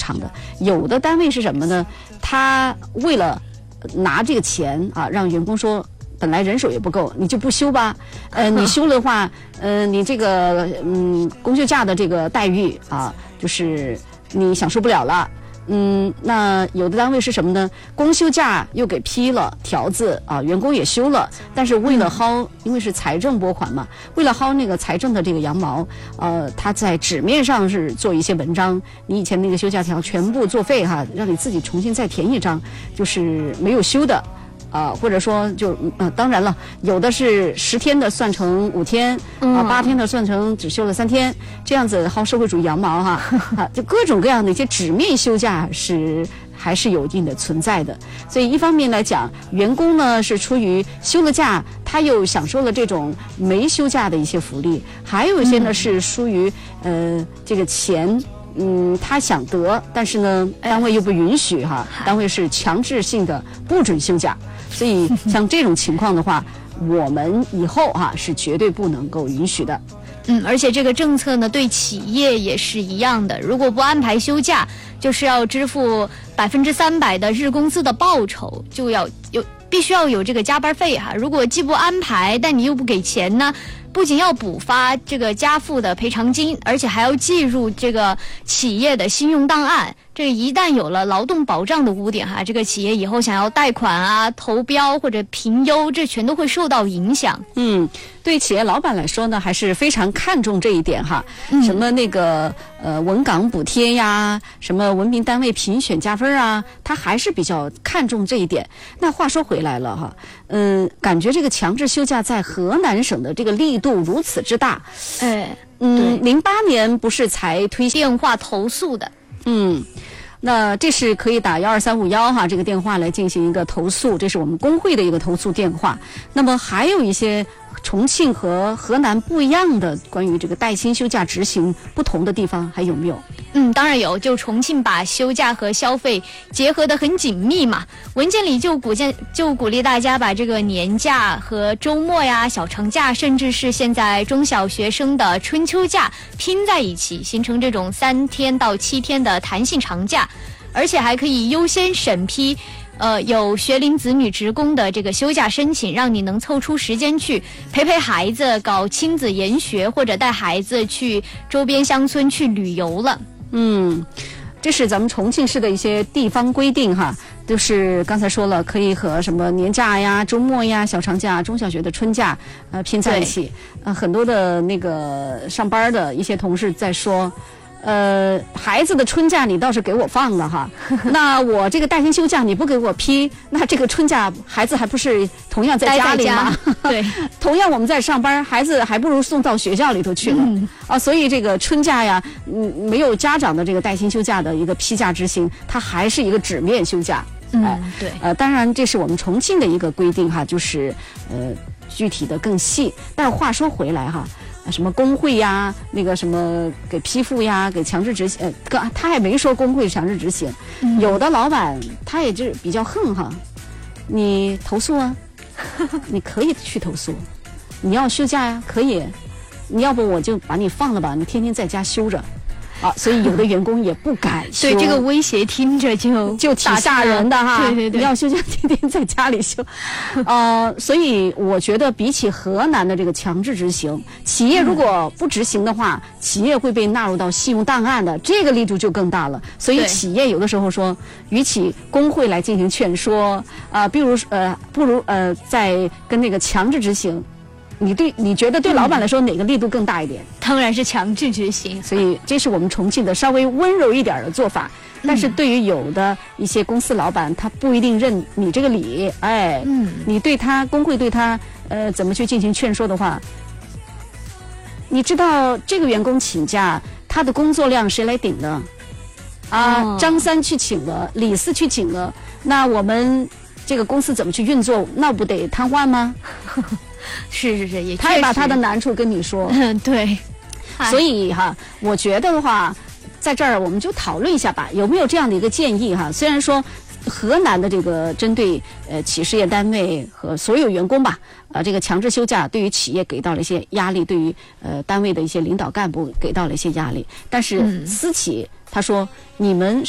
常的。有的单位是什么呢？他为了拿这个钱啊，让员工说本来人手也不够，你就不休吧？你休的话，你这个公休假的这个待遇啊，就是你享受不了了。那有的单位是什么呢？公休假又给批了条子啊，员工也休了，但是为了薅，因为是财政拨款嘛，为了薅那个财政的这个羊毛，他在纸面上是做一些文章，你以前那个休假条全部作废哈，让你自己重新再填一张，就是没有休的。或者说当然了，有的是10天的算成5天，8天的算成只休了3天，这样子薅社会主义羊毛哈，就各种各样的一些纸面休假还是有一定的存在的。所以一方面来讲，员工呢是出于休了假，他又享受了这种没休假的一些福利，还有一些呢是属于这个钱。他想得，但是呢，单位又不允许哈，单位是强制性的不准休假，所以像这种情况的话，我们以后是绝对不能够允许的。 而且这个政策呢，对企业也是一样的，如果不安排休假，就是要支付300%的日工资的报酬，就要必须要有这个加班费哈。如果既不安排，但你又不给钱呢？不仅要补发这个加付的赔偿金，而且还要计入这个企业的信用档案。这个一旦有了劳动保障的污点哈，这个企业以后想要贷款啊、投标或者评优，这全都会受到影响。 对企业老板来说呢，还是非常看重这一点哈。什么那个文岗补贴呀，什么文明单位评选加分啊，他还是比较看重这一点。那话说回来了哈，感觉这个强制休假在河南省的这个力度如此之大。08年不是才推行电话投诉的。 那这是可以打12351哈，这个电话来进行一个投诉，这是我们工会的一个投诉电话。那么还有一些重庆和河南不一样的关于这个带薪休假执行不同的地方还有没有？ 当然有，就重庆把休假和消费结合得很紧密嘛。文件里就鼓励大家把这个年假和周末呀、小长假，甚至是现在中小学生的春秋假拼在一起，形成这种3天到7天的弹性长假，而且还可以优先审批有学龄子女职工的这个休假申请，让你能凑出时间去陪孩子搞亲子研学，或者带孩子去周边乡村去旅游了。 这是咱们重庆市的一些地方规定哈，就是刚才说了，可以和什么年假呀、周末呀、小长假、中小学的春假拼在一起。很多的那个上班的一些同事在说，孩子的春假你倒是给我放了哈，那我这个带薪休假你不给我批，那这个春假孩子还不是同样在家里吗？ 对， 同样我们在上班，孩子还不如送到学校里头去了。所以这个春假呀，没有家长的这个带薪休假的一个批假执行，它还是一个纸面休假。 对。 当然这是我们重庆的一个规定哈，就是具体的更细。但是话说回来哈。什么工会呀，那个什么给批复呀，给强制执行，他还没说工会强制执行。有的老板他也就是比较横哈，你投诉啊，你可以去投诉，你要休假呀，可以，你要不我就把你放了吧，你天天在家休着。所以有的员工也不敢休。 对，这个威胁听着就挺吓人的哈。 对， 你要休假，天天在家里休。所以我觉得比起河南的这个强制执行，企业如果不执行的话，企业会被纳入到信用档案的，这个力度就更大了。所以企业有的时候说，与其工会来进行劝说不如在跟那个强制执行。你觉得对老板来说哪个力度更大一点？ 当然是强制执行。 所以这是我们重庆的稍微温柔一点的做法。但是对于有的一些公司老板，他不一定认你这个理。你对他工会对他怎么去进行劝说的话，你知道这个员工请假，他的工作量谁来顶的？张三去请了，李四去请了，那我们这个公司怎么去运作？那不得瘫痪吗？ 是，也他也把他的难处跟你说。 对。 所以哈，我觉得的话，在这儿我们就讨论一下吧，有没有这样的一个建议哈？虽然说河南的这个针对企事业单位和所有员工吧，这个强制休假对于企业给到了一些压力，对于单位的一些领导干部给到了一些压力，但是私企他说你们